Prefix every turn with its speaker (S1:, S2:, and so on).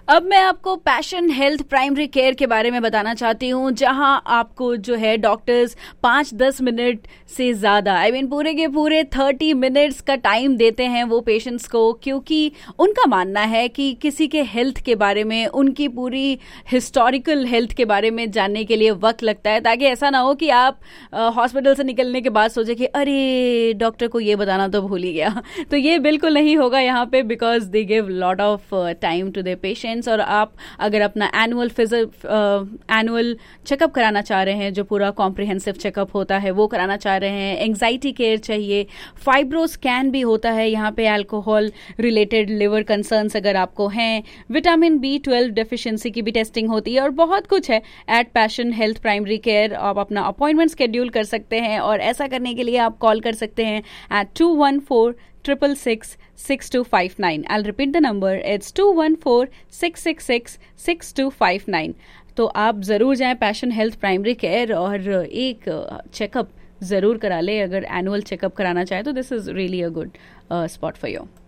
S1: अब मैं आपको पैशन हेल्थ प्राइमरी केयर के बारे में बताना चाहती हूँ, जहां आपको जो है डॉक्टर्स 5-10 मिनट से ज्यादा पूरे के पूरे 30 मिनट्स का टाइम देते हैं वो पेशेंट्स को, क्योंकि उनका मानना है कि किसी के हेल्थ के बारे में, उनकी पूरी हिस्टोरिकल हेल्थ के बारे में जानने के लिए वक्त लगता है, ताकि ऐसा ना हो कि आप हॉस्पिटल से निकलने के बाद सोचे कि अरे डॉक्टर को ये बताना तो भूल ही गया। तो ये बिल्कुल नहीं होगा यहाँ पे, because they give lot of time to the patients. और आप अगर अपना एनुअल चेकअप कराना चाह रहे हैं, जो पूरा कॉम्प्रिहेंसिव चेकअप होता है वो कराना चाह रहे हैं, एंग्जाइटी केयर चाहिए, फाइब्रो स्कैन भी होता है यहाँ पे, अल्कोहल रिलेटेड लिवर कंसर्न्स अगर आपको हैं, विटामिन B12 डेफिशिएंसी की भी टेस्टिंग होती है और बहुत कुछ है eight passion health primary care. आप अपना अपॉइंटमेंट शेड्यूल कर सकते हैं और ऐसा करने के लिए आप कॉल कर सकते हैं eight 214-666-6259. I'll repeat the number. It's 214-666-6259. तो आप ज़रूर जाएं पैशन हेल्थ प्राइमरी केयर और एक चेकअप ज़रूर करा ले। अगर एनुअल चेकअप कराना चाहे तो this is really a good spot for you.